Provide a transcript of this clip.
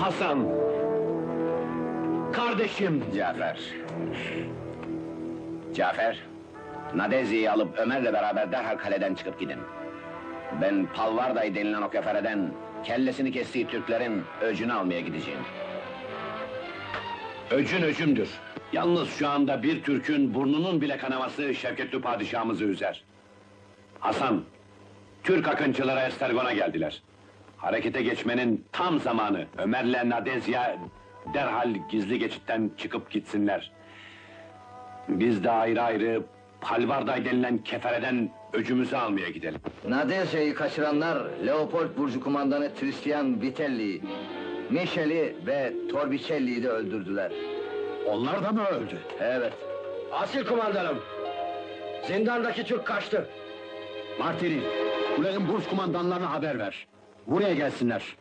Hasan! Kardeşim! Cafer. Cafer, Nadezya'yı alıp Ömer'le beraber derhal kaleden çıkıp gidin. Ben Palvarday denilen o kefereden, kellesini kestiği Türklerin öcünü almaya gideceğim. Öcün öcümdür. Yalnız şu anda bir Türk'ün burnunun bile kanaması Şevketli padişahımızı üzer. Hasan, Türk akıncılara Estergon'a geldiler. Harekete geçmenin tam zamanı. Ömer'le Nadezya derhal gizli geçitten çıkıp gitsinler. Biz de ayrı ayrı Palvarday denilen kefereden öcümüzü almaya gidelim. Nadezya'yı kaçıranlar, Leopold Burcu kumandanı Christian Vitelli'yi, Mişel'i ve Torbicelli'yi de öldürdüler. Onlar da mı öldü? Evet. Asil kumandanım! Zindandaki Türk kaçtı! Martini, kulenin burs kumandanlarına haber ver. Buraya gelsinler.